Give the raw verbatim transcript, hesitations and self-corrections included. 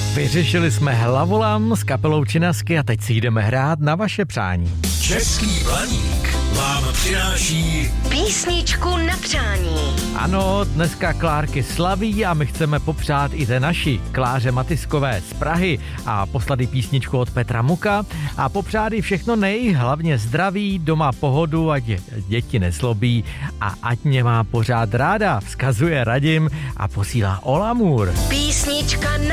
Vyřešili jsme hlavolam s kapelou Činasky a teď si jdeme hrát na vaše přání. Český Blaník vám přináší písničku na přání. Ano, dneska Klárky slaví a my chceme popřát i té naší Kláře Matiskové z Prahy a poslat jí písničku od Petra Muka a popřát jí všechno nej, hlavně zdraví, doma pohodu, ať děti neslobí a ať mě má pořád ráda, vzkazuje Radim a posílá Olamur. Písnička na